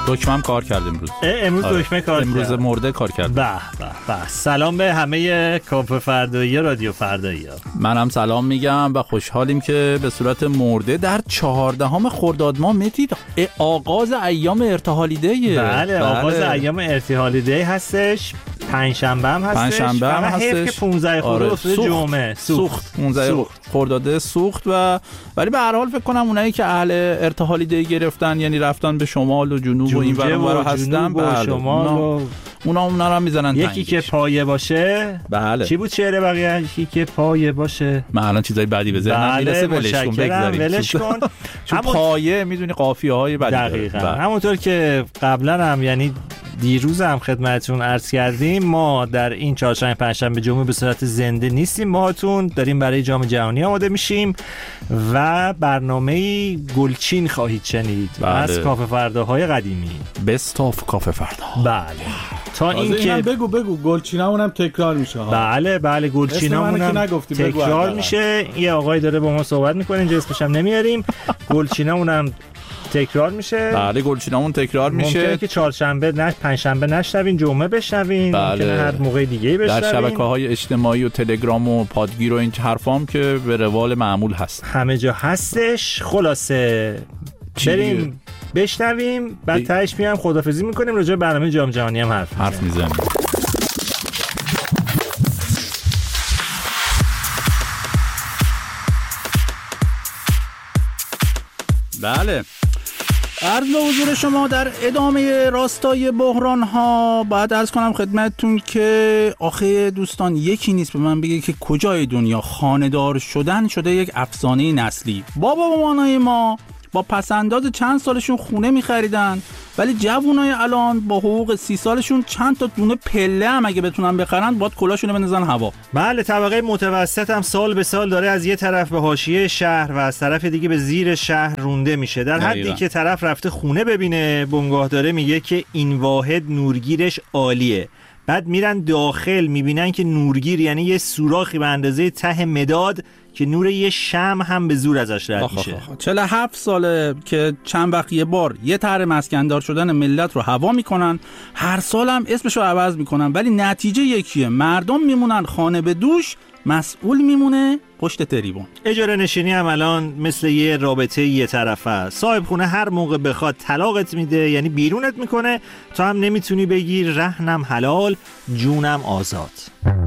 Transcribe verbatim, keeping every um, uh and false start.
دکمه‌ام کار کرد امروز. امروز آره. دکمه کار کرد. امروز مرده کار کرد. به به به. سلام به همه کافه فردایی رادیو فردایی ها. منم سلام میگم و خوشحالیم که به صورت مرده در چهاردهم خرداد ماه متید آغاز ایام ارتحالی دی. بله آغاز ایام ارتحالی دی هستش. پنجشنبه هم هستش. پنجشنبه هم هستش. حیف که پانزده خورده افتاده جمعه. سوخت. پانزده خرداد سوخت و ولی به هر حال فکر کنم اونایی که اهل ارتحالی دی گرفتن یعنی رفتن به شمال و جنوب و این ور اونور هستن به شمال و اونا اونا رو میزنن یکی تنگش. که پایه باشه. بله. چی بود شعر بقیه؟ یکی که پایه باشه. من الان چیزای بدی به ذهنم بله میرسه ولش کن بگذاریم. ولش کن. چون پایه میدونی قافیه های بدی دقیقاً همونطور که قبلا هم یعنی دیروز هم خدمتتون عرض کردیم ما در این چهارشنبه پنجشنبه جمعه به صورت زنده نیستیم، باهاتون داریم برای جام جهانی آماده میشیم و برنامه گلچین خواهید شنید بله. از کافه فرداهای قدیمی بست آف کافه فردا. بله تا این که بگو بگو گلچینمون هم تکرار میشه ها. بله بله گلچینمون هم تکرار میشه. یه آقای داره با ما صحبت میکنه اینجا اسمش هم نمیاریم. گلچینمون هم تکرار میشه. بله گلچینمون تکرار میشه. ممکنه که چهارشنبه نه پنجشنبه نشنوین، جمعه بشنوین. بله. ممکنه هر موقع دیگه بشنوین. در شبکه‌های اجتماعی و تلگرام و پادگیر و این حرفام که به روال معمول هست. همه جا هستش. خلاصه بریم بشنویم بعد تهش میام خدافظی میکنیم راجع به برنامه جام جهانی هم حرف حرف میزنیم. بله عرض به حضور شما در ادامه راستای بحران ها باید عرض کنم خدمتتون که آخه دوستان یکی نیست به من بگه که کجای دنیا خانه‌دار شدن شده یک افسانه نسلی. بابا مامانای ما با پسنداز چند سالشون خونه می‌خریدن ولی جوونای الان با حقوق سی سالشون چند تا دونه پله هم اگه بتونن بخرن باید کلاشونو بندازن هوا. بله طبقه متوسط هم سال به سال داره از یه طرف به حاشیه شهر و از طرف دیگه به زیر شهر رونده میشه. در حدی که طرف رفته خونه ببینه بنگاه داره میگه که این واحد نورگیرش عالیه. بعد میرن داخل میبینن که نورگیر یعنی یه سوراخی به اندازه ته مداد که نور یه شمع هم به زور ازش رد میشه. چهل و هفت ساله که چند وقت یه بار یه طرح مسکندار شدن ملت رو هوا میکنن، هر سال هم اسمشو عوض میکنن ولی نتیجه یکیه، مردم میمونن خانه به دوش، مسئول میمونه پشت تریبون. اجاره نشینی هم الان مثل یه رابطه یه طرفه. صاحب خونه هر موقع بخواد طلاقت میده، یعنی بیرونت میکنه، تو هم نمیتونی بگی رهنم حلال جونم آزاد.